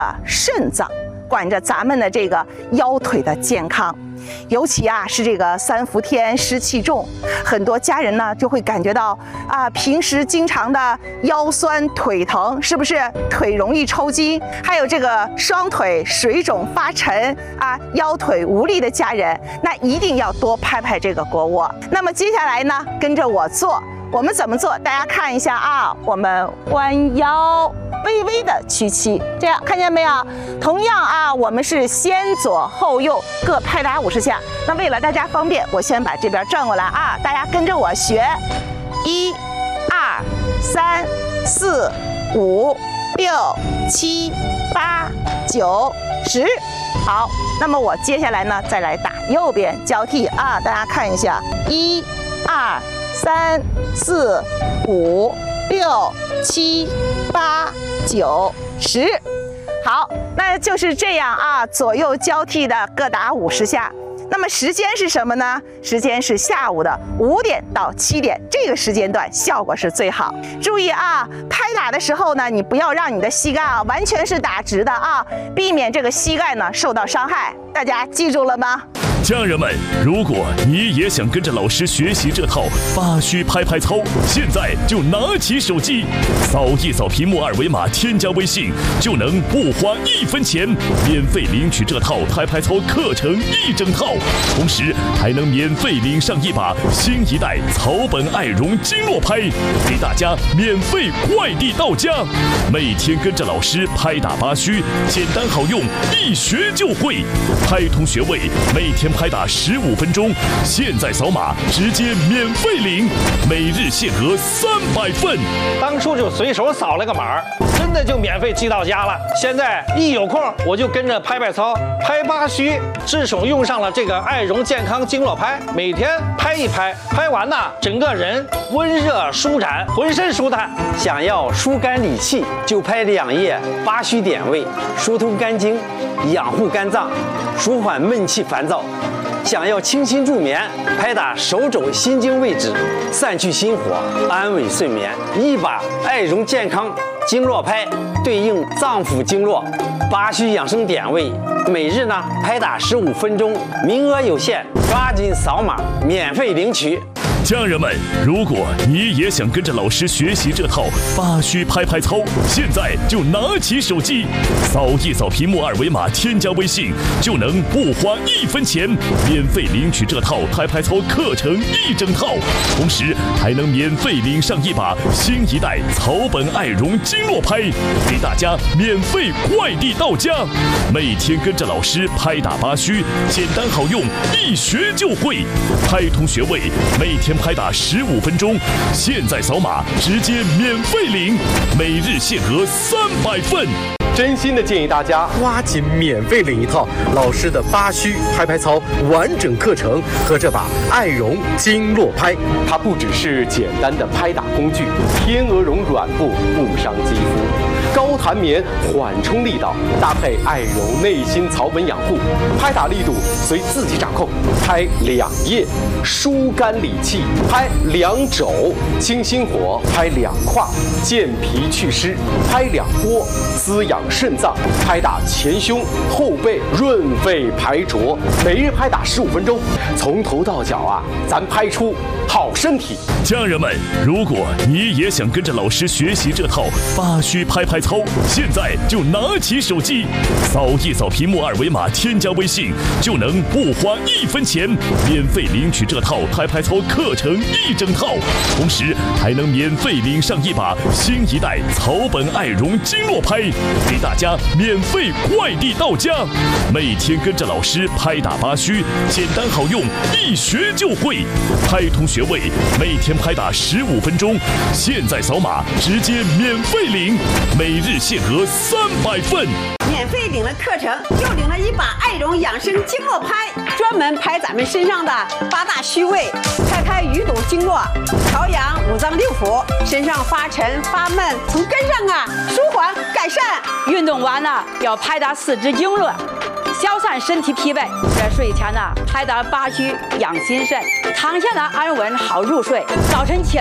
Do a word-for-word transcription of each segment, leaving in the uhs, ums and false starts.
啊肾脏，管着咱们的这个腰腿的健康。尤其啊是这个三伏天湿气重，很多家人呢就会感觉到啊平时经常的腰酸腿疼，是不是腿容易抽筋？还有这个双腿水肿发沉啊腰腿无力的家人，那一定要多拍拍这个腘窝。那么接下来呢，跟着我做，我们怎么做？大家看一下啊，我们弯腰。微微的屈膝，这样看见没有？同样啊，我们是先左后右各拍打五十下。那为了大家方便，我先把这边转过来啊，大家跟着我学，一、二、三、四、五、六、七、八、九、十。好，那么我接下来呢，再来打右边交替啊，大家看一下，一、二、三、四、五、六、七、八、九、十。好，那就是这样啊，左右交替的各打五十下。那么时间是什么呢？时间是下午的五点到七点，这个时间段效果是最好。注意啊，拍打的时候呢，你不要让你的膝盖啊完全是打直的啊，避免这个膝盖呢受到伤害。大家记住了吗？ 家人们，如果你也想跟着老师学习这套八虚拍拍操，现在就拿起手机，扫一扫屏幕二维码，添加微信，就能不花一分钱免费领取这套拍拍操课程一整套，同时还能免费领上一把新一代草本爱绒经络拍，给大家免费快递到家。每天跟着老师拍打八虚，简单好用，一学就会。拍通穴位，每天拍打十五分钟，现在扫码直接免费领，每日限额三百份。 当初就随手扫了个码，真的就免费寄到家了。现在一有空我就跟着拍拍操，拍八虚，自从用上了这个爱绒健康经络拍，每天拍一拍，拍完呢，整个人温热舒展，浑身舒坦。 想要疏肝理气，就拍两页八虚点位，疏通肝经，养护肝脏，舒缓闷气烦躁。想要清心助眠，拍打手肘心经位置，散去心火，安稳睡眠。一把爱绒健康经络拍对应脏腑经络八虚养生点位，每日呢拍打十五分钟，名额有限，抓紧扫码免费领取。 家人们，如果你也想跟着老师学习这套八虚拍拍操，现在就拿起手机，扫一扫屏幕二维码，添加微信，就能不花一分钱免费领取这套拍拍操课程一整套，同时还能免费领上一把新一代草本爱绒经络拍，给大家免费快递到家。每天跟着老师拍打八虚，简单好用，一学就会。拍通穴位，每天拍打十五分钟，现在扫码直接免费领，每日限额三百份。 真心的建议大家抓紧免费领一套老师的八虚拍拍操完整课程和这把爱绒经络拍，它不只是简单的拍打工具，天鹅绒软布不伤肌肤，高弹棉缓冲力道，搭配爱绒内心草本养护，拍打力度随自己掌控。拍两页疏肝理气，拍两肘清心火，拍两胯健脾祛湿，拍两波滋养肾脏，拍打前胸后背润肺排浊，每日拍打十五分钟，从头到脚啊，咱拍出好身体。 家人们，如果你也想跟着老师学习这套八虚拍拍操，现在就拿起手机，扫一扫屏幕二维码，添加微信，就能不花一分钱免费领取这套拍拍操课程一整套，同时还能免费领上一把新一代草本爱绒经络拍，给大家免费快递到家。每天跟着老师拍打八虚，简单好用，一学就会。拍通穴位，每天拍打十五分钟，现在扫码直接免费领，每日限额三百份。 免费领了课程，又领了一把爱绒养生经络拍，专门拍咱们身上的八大虚位，拍开淤堵经络，调养五脏六腑，身上发沉发闷从根上啊舒缓改善。 运动完了要拍打四肢经络，消散身体疲惫。在睡前呢，拍打八虚养心肾，躺下呢安稳好入睡。早晨起来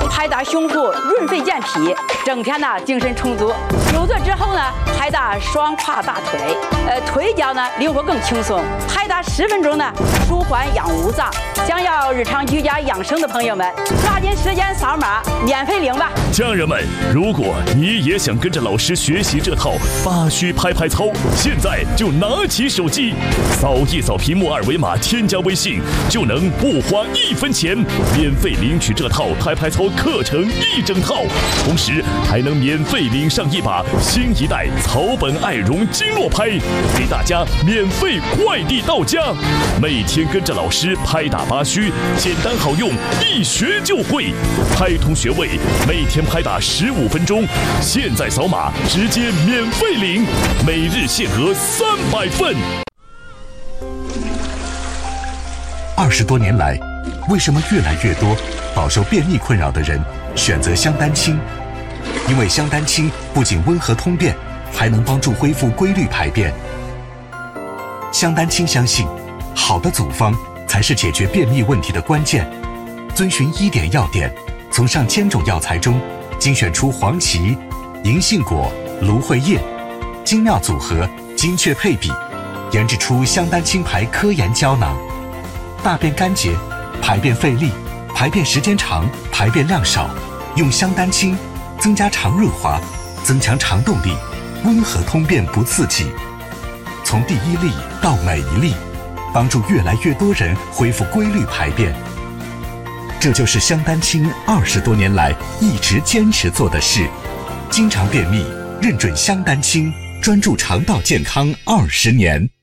拍打胸腹，润肺健脾，整天呢精神充足。久坐之后呢，拍打双胯大腿，呃，腿脚呢灵活更轻松。拍打十分钟呢，舒缓养五脏。想要日常居家养生的朋友们，抓紧时间扫码免费领吧。 家人们，如果你也想跟着老师学习这套八虚拍拍操，现在就拿起手机，扫一扫屏幕二维码，添加微信，就能不花一分钱，免费领取这套拍拍操课程一整套，同时还能免费领上一把新一代草本爱绒经络拍，给大家免费快递到家。每天跟着老师拍打八虚，简单好用，一学就会，拍通穴位，每天拍打十五分钟。现在扫码直接免费领，每日限额三百份。 二十多年来，为什么越来越多饱受便秘困扰的人选择香丹清？因为香丹清不仅温和通便，还能帮助恢复规律排便。香丹清相信，好的组方才是解决便秘问题的关键。遵循医典要点，从上千种药材中精选出黄芪、银杏果、芦荟叶，精妙组合，精确配比，研制出香丹清排科研胶囊。大便干结、排便费力、排便时间长、排便量少，用香丹清增加肠润滑，增强肠动力，温和通便不刺激。从第一粒到每一粒，帮助越来越多人恢复规律排便。这就是香丹清二十多年来一直坚持做的事。经常便秘，认准香丹清，专注肠道健康二十年。